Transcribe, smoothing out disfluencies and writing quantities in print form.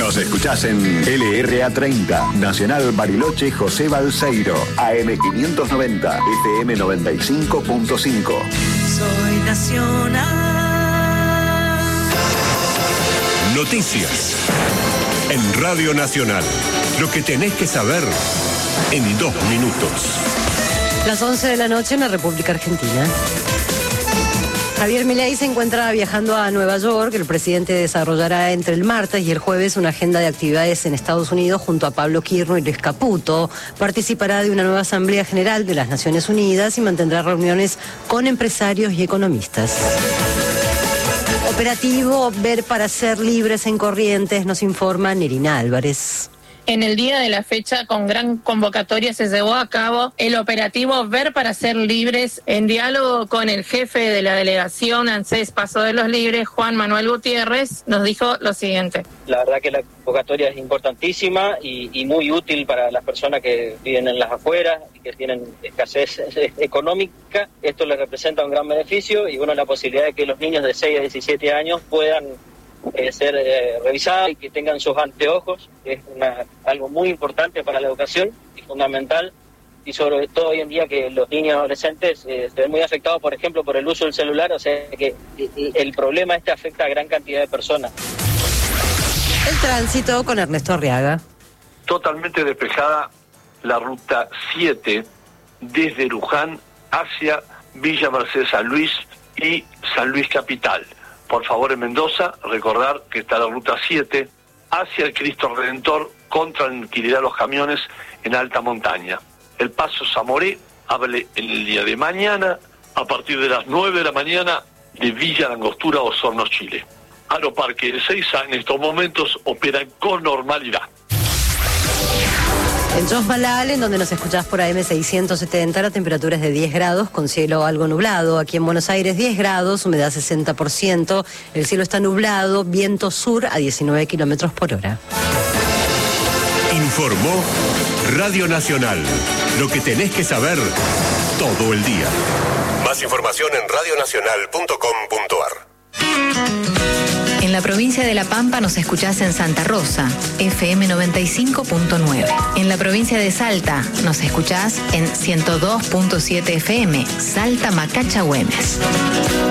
Nos escuchás en LRA 30, Nacional Bariloche José Balseiro, AM 590, FM 95.5. Soy nacional. Noticias en Radio Nacional. Lo que tenés que saber en 2 minutos. Las 11 de la noche en la República Argentina. Javier Milei se encuentra viajando a Nueva York. El presidente desarrollará entre el martes y el jueves una agenda de actividades en Estados Unidos junto a Pablo Quirno y Luis Caputo. Participará de una nueva Asamblea General de las Naciones Unidas y mantendrá reuniones con empresarios y economistas. Operativo Ver para Ser Libres en Corrientes, nos informa Nerina Álvarez. En el día de la fecha, con gran convocatoria, se llevó a cabo el operativo Ver para Ser Libres, en diálogo con el jefe de la delegación ANSES Paso de los Libres, Juan Manuel Gutiérrez, nos dijo lo siguiente. La verdad que la convocatoria es importantísima y muy útil para las personas que viven en las afueras y que tienen escasez económica. Esto les representa un gran beneficio y la posibilidad de que los niños de 6 a 17 años puedan ser revisados y que tengan sus anteojos. Es algo muy importante para la educación y fundamental, y sobre todo hoy en día que los niños adolescentes se ven muy afectados, por ejemplo, por el uso del celular, o sea que el problema afecta a gran cantidad de personas. El tránsito con Ernesto Arriaga. Totalmente despejada la ruta 7 desde Luján hacia Villa Mercedes San Luis y San Luis Capital. Por favor, en Mendoza, recordar que está la ruta 7 hacia el Cristo Redentor con tranquilidad los camiones en alta montaña. El paso Zamoré abre el día de mañana a partir de las 9 de la mañana de Villa Langostura, Osorno, Chile. Aeroparque de Ezeiza en estos momentos opera con normalidad. En Chosmalal, en donde nos escuchás por AM 670, la temperatura es de 10 grados, con cielo algo nublado. Aquí en Buenos Aires, 10 grados, humedad 60%. El cielo está nublado, viento sur a 19 kilómetros por hora. Informó Radio Nacional. Lo que tenés que saber todo el día. Más información en radionacional.com.ar. En la provincia de La Pampa nos escuchás en Santa Rosa, FM 95.9. En la provincia de Salta nos escuchás en 102.7 FM, Salta Macacha Güemes.